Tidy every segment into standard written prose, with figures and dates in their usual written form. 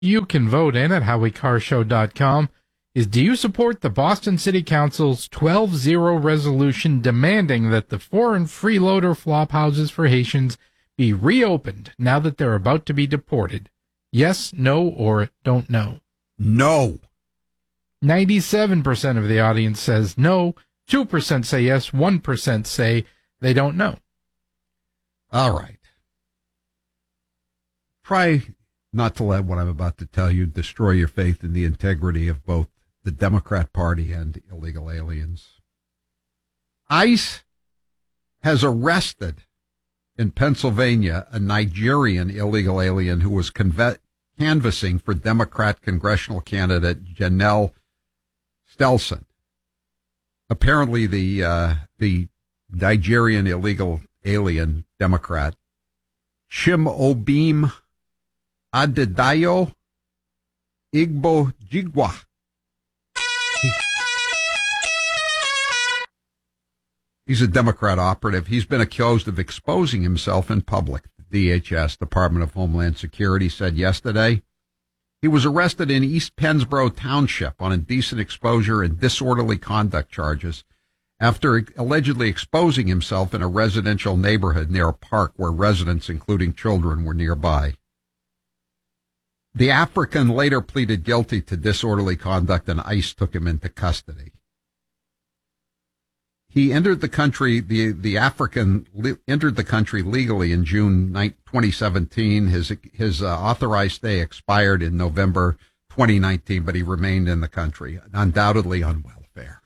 You can vote in at HowieCarShow.com. Do you support the Boston City Council's 12-0 resolution demanding that the foreign freeloader flop houses for Haitians be reopened now that they're about to be deported? Yes, no, or don't know. No. 97% of the audience says no, 2% say yes, 1% say they don't know. All right. Try not to let what I'm about to tell you destroy your faith in the integrity of both the Democrat Party and illegal aliens. ICE has arrested in Pennsylvania a Nigerian illegal alien who was canvassing for Democrat congressional candidate Janelle Stelson. Apparently, the Nigerian illegal alien Democrat Chimobim Adedayo Igbojigwa. He's a Democrat operative. He's been accused of exposing himself in public. The DHS, Department of Homeland Security, said yesterday he was arrested in East Pennsboro Township on indecent exposure and disorderly conduct charges after allegedly exposing himself in a residential neighborhood near a park where residents, including children, were nearby. The African later pleaded guilty to disorderly conduct, and ICE took him into custody. He entered the country, the African entered the country legally in June 2017. His authorized stay expired in November 2019, but he remained in the country, undoubtedly on welfare.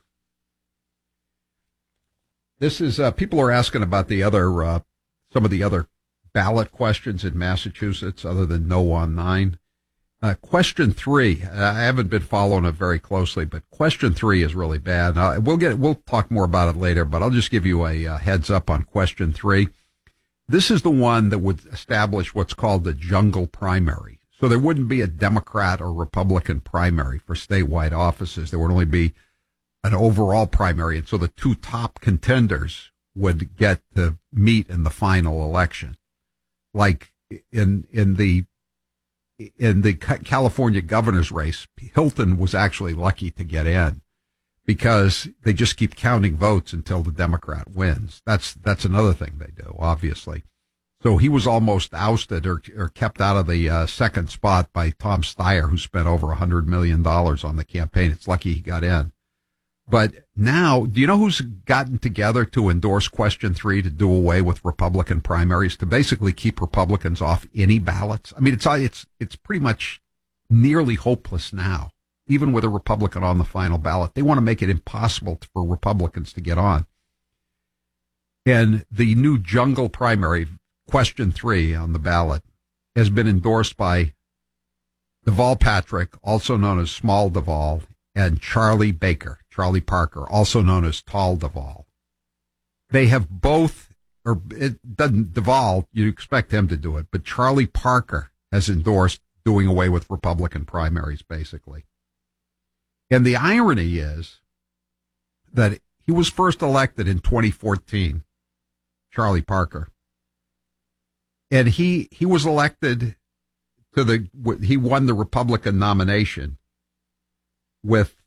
This is, people are asking about the other, some of the other ballot questions in Massachusetts other than no on 9. Question 3, I haven't been following it very closely, but question 3 is really bad. We'll talk more about it later, but I'll just give you a heads up on question 3. This is the one that would establish what's called the jungle primary. So there wouldn't be a Democrat or Republican primary for statewide offices. There would only be an overall primary. And so the two top contenders would get to meet in the final election. Like in the California governor's race, Hilton was actually lucky to get in because they just keep counting votes until the Democrat wins. That's another thing they do, obviously. So he was almost ousted or kept out of the second spot by Tom Steyer, who spent over $100 million on the campaign. It's lucky he got in. But now, do you know who's gotten together to endorse question 3 to do away with Republican primaries, to basically keep Republicans off any ballots? I mean, it's pretty much nearly hopeless now, even with a Republican on the final ballot. They want to make it impossible for Republicans to get on. And the new jungle primary, question 3 on the ballot, has been endorsed by Deval Patrick, also known as Small Deval, and Charlie Parker, also known as Tall Deval. They have both, or it doesn't, Deval, you expect him to do it, but Charlie Parker has endorsed doing away with Republican primaries, basically. And the irony is that he was first elected in 2014, Charlie Parker. And he was elected he won the Republican nomination with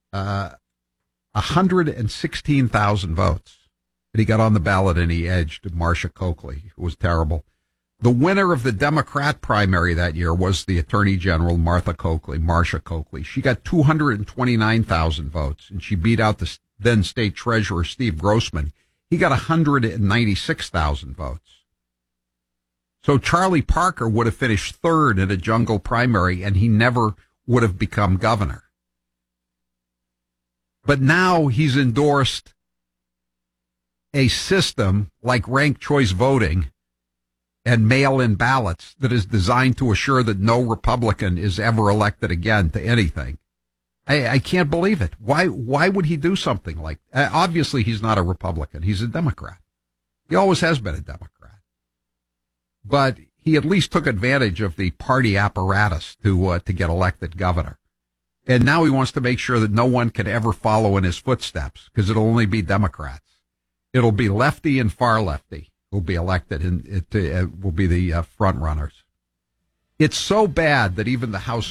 116,000 votes. And he got on the ballot and he edged Marcia Coakley, who was terrible. The winner of the Democrat primary that year was the Attorney General, Marcia Coakley. She got 229,000 votes, and she beat out the then State Treasurer, Steve Grossman. He got 196,000 votes. So Charlie Parker would have finished third in a jungle primary, and he never would have become governor. But now he's endorsed a system like ranked choice voting and mail-in ballots that is designed to assure that no Republican is ever elected again to anything. I can't believe it. Why would he do something like that? Obviously, he's not a Republican. He's a Democrat. He always has been a Democrat. But he at least took advantage of the party apparatus to get elected governor. And now he wants to make sure that no one can ever follow in his footsteps, because it'll only be Democrats. It'll be lefty and far lefty who'll be elected, and it will be the front runners. It's so bad that even the House